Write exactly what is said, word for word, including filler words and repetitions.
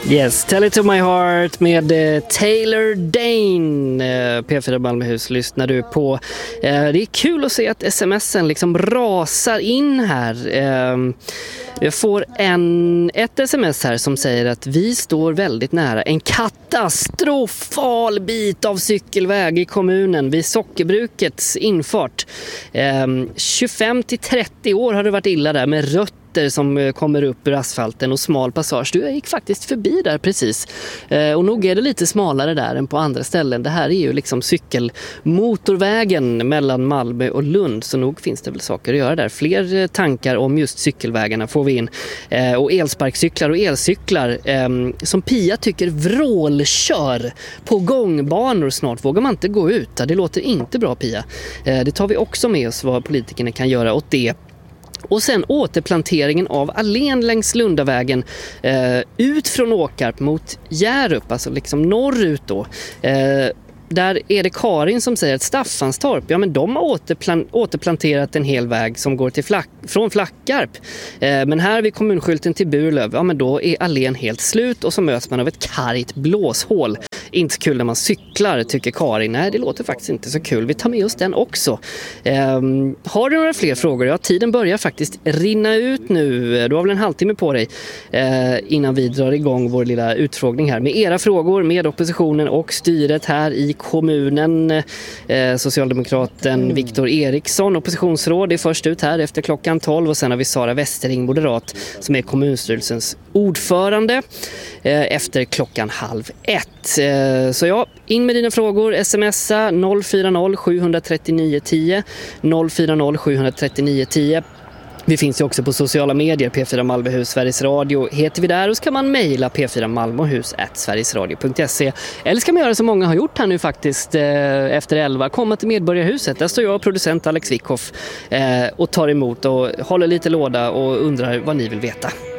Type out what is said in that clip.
Yes, Tell It To My Heart med eh, Taylor Dane. eh, P fyra Malmöhus lyssnar du på. eh, Det är kul att se att smsen liksom rasar in här. eh, Jag får en, ett sms här som säger att vi står väldigt nära en katastrofal bit av cykelväg i kommunen vid sockerbrukets infart. eh, tjugofem till trettio år har det varit illa där med rött som kommer upp ur asfalten och smal passage. Du, jag gick faktiskt förbi där precis. Eh, och nog är det lite smalare där än på andra ställen. Det här är ju liksom cykelmotorvägen mellan Malmö och Lund, så nog finns det väl saker att göra där. Fler tankar om just cykelvägarna får vi in. Eh, och elsparkcyklar och elcyklar eh, som Pia tycker vrålkör på gångbanor snart. Vågar man inte gå ut? Det låter inte bra, Pia. Eh, det tar vi också med oss vad politikerna kan göra åt det. Och sen återplanteringen av allén längs Lundavägen eh, ut från Åkarp mot Hjärup, alltså liksom norrut då. Eh, där är det Karin som säger att Staffanstorp, ja men de har återplan- återplanterat en hel väg som går till Flack- från Flackarp. Eh, men här vid kommunskylten till Burlöv, ja men då är allén helt slut och så möts man av ett kargt blåshål. Inte kul när man cyklar, tycker Karin. Nej, det låter faktiskt inte så kul. Vi tar med oss den också. Um, har du några fler frågor? Ja, tiden börjar faktiskt rinna ut nu. Du har väl en halvtimme på dig uh, innan vi drar igång vår lilla utfrågning här. Med era frågor, med oppositionen och styret här i kommunen. Uh, Socialdemokraten mm. Viktor Eriksson, oppositionsråd, är först ut här efter klockan tolv. Och sen har vi Sara Westering, moderat, som är kommunstyrelsens ordförande uh, efter klockan halv ett. Så ja, in med dina frågor, smsa noll fyra noll sju tre nio tio noll fyra noll sju tre nio tio. Vi finns ju också på sociala medier, P fyra Malmöhus, Sveriges Radio heter vi där, och så kan man mejla p fyra malmöhus at sverigesradio punkt se. Eller ska man göra som många har gjort här nu faktiskt eh, efter elva, komma till Medborgarhuset. Där står jag och producent Alex Wickhoff eh, och tar emot och håller lite låda och undrar vad ni vill veta.